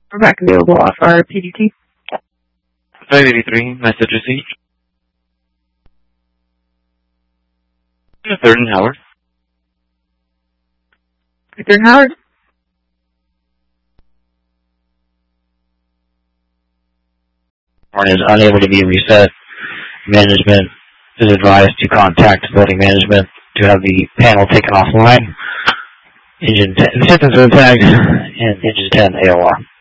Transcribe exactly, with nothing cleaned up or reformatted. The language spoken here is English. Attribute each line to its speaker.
Speaker 1: We're back available off our P D T.
Speaker 2: five eighty-three, message received. third and Howard.
Speaker 1: third and Howard.
Speaker 3: Is unable to be reset. Management is advised to contact building management to have the panel taken offline. Engine ten, systems are tagged, and engine ten A O R.